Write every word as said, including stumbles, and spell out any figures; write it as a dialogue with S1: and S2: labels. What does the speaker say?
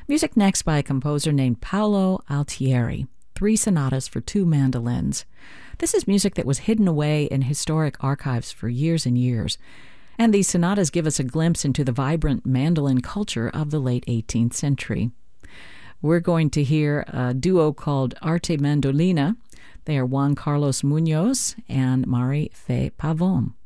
S1: Music next by a composer named Paolo Altieri, three sonatas for two mandolins. This is music that was hidden away in historic archives for years and years, and these sonatas give us a glimpse into the vibrant mandolin culture of the late eighteenth century. We're going to hear a duo called Arte Mandolina. They are Juan Carlos Munoz and Mari Fe Pavon.